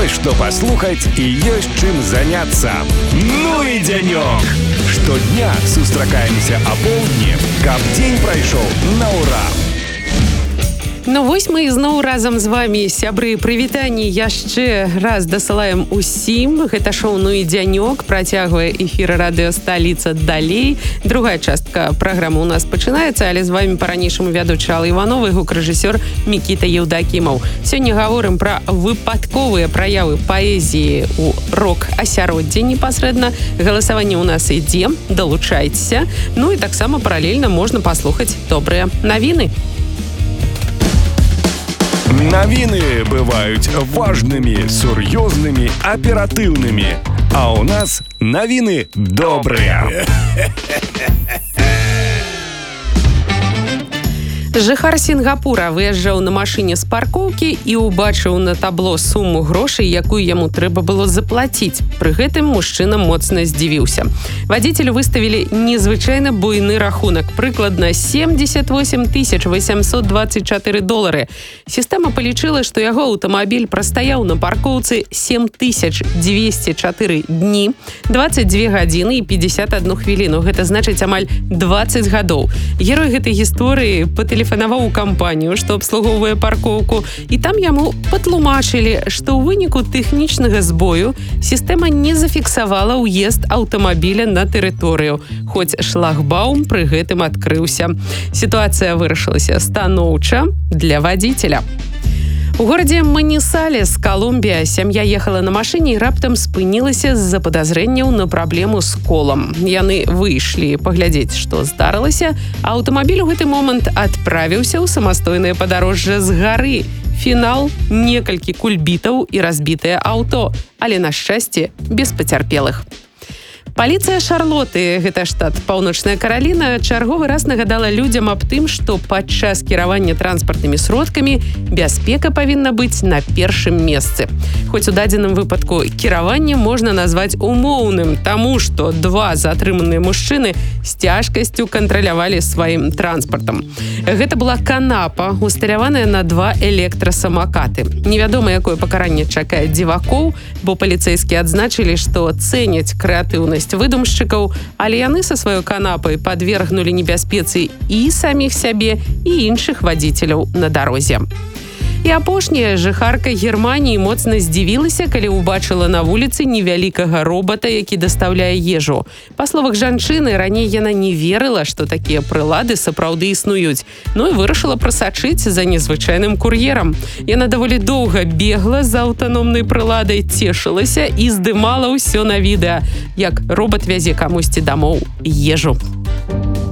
Есть что послухать и есть чем заняться. Ну и денек! Штодня сустракаемся о полдні, каб дзень прайшоў на ура. Ну вось мы ізноў разам з вами, сябры, прывітанні яшчэ раз дасылаем усім. Гэта шоу «Ну і дзянёк» працягвае эфір радыё «Сталіца» далей. Другая частка праграмы у нас пачынаецца, але з вами па-ранейшаму вядучы Алла Іванова і гукарэжысёр Мікіта Еўдакімаў. Сёння гаворым пра выпадковыя праявы паэзіі ў рок-асяроддзі непасрэдна. Галасаванне ў нас ідзе, далучайцеся. Ну і таксама паралельна можна паслухаць добрыя навіны. Навіны бываюць важнымі, сур'ёзнымі, аператыўнымі. А ў нас навіны добрыя. Жыхар Сінгапура выязджаў на машыне з паркоўкі і ўбачыў на табло суму грошай, якую яму трэба было заплаціць. Пры гэтым мужчына моцна здзівіўся. Вадзіцелю выставілі незвычайна буйны рахунак, прыкладна $78 824. Сістэма палічыла, што яго аўтамабіль прастаяў на паркоўцы 7204 дні, 22 гадзіны і 51 хвіліну. Гэта значыць амаль 20 гадоў. Герой гэтай гісторыі патэлефанаваў у кампанію, што абслугоўвае паркоўку, і там яму патлумачылі, што ў выніку тэхнічнага збою сістэма не зафіксавала ўезд аўтамабіля на тэрыторыю, хоць шлагбаум пры гэтым адкрыўся. Сітуацыя вырашылася станоўча для вадзіцеля. У горадзе Манісалес, Колумбія, сям'я ехала на машыне і раптам спынілася з-за падазрэнняў на праблему з колам. Яны выйшлі паглядзець, што здарылася, а аўтамабіль у гэты момант адправіўся ў самастойнае падарожжа з гары. Фінал – некалькі кульбітаў і разбітае аўто, але, на шчасце, без пацярпелых. Паліцыя Шарлоты, гэта штат Паўночная Караліна, чарговы раз нагадала людзям аб тым, што падчас кіравання транспартнымі сродкамі бяспека павінна быць на першым месцы. Хоць у дадзеным выпадку кіраванне можна назваць умоўным, таму што два затрыманыя мужчыны з цяжкасцю кантралявалі сваім транспартам. Гэта была канапа, усталяваная на два электрасамакаты. Невядома, якое пакаранне чакае дзівакоў, бо паліцэйскія адзначылі, што цэняць крэатыўнасць выдумшчыкаў, але яны са сваёй канапай падвергнулі небяспецы і саміх сябе, і іншых вадзіцеляў на дарозе. І апошняя, жыхарка Германіі моцна здзівілася, калі ўбачыла на вуліцы невялікага робата, які дастаўляе ежу. Па словах жанчыны, раней яна не верыла, што такія прылады сапраўды існуюць, ну і вырашыла прасачыць за незвычайным кур'ерам. Яна даволі доўга бегла за аўтаномнай прыладай, цешылася і здымала ўсё на відэа, як робат вязе камусьці дамоў ежу.